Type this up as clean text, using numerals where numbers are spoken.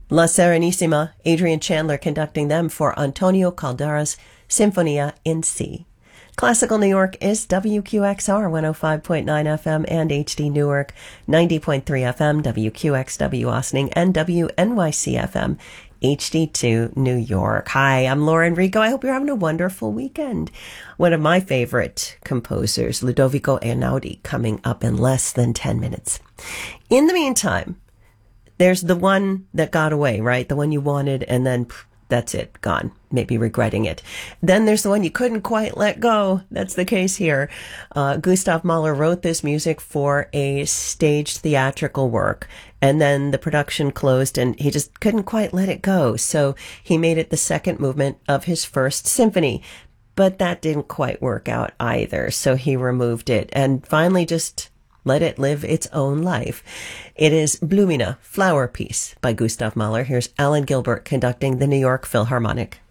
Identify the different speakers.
Speaker 1: La Serenissima, Adrian Chandler conducting them for Antonio Caldera's Sinfonia in C. Classical New York is WQXR 105.9 FM and HD Newark 90.3 FM, WQXW Austining, and WNYC FM HD2 New York. Hi, I'm Laura Enrico. I hope you're having a wonderful weekend. One of my favorite composers, Ludovico Einaudi, coming up in less than 10 minutes. In the meantime, there's the one that got away, right? The one you wanted, and then that's it, gone. Maybe regretting it. Then there's the one you couldn't quite let go. That's the case here. Gustav Mahler wrote this music for a staged theatrical work, and then the production closed, and he just couldn't quite let it go. So he made it the second movement of his first symphony. But that didn't quite work out either, so he removed it, and finally just let it live its own life. It is Blumina, Flower Piece by Gustav Mahler. Here's Alan Gilbert conducting the New York Philharmonic.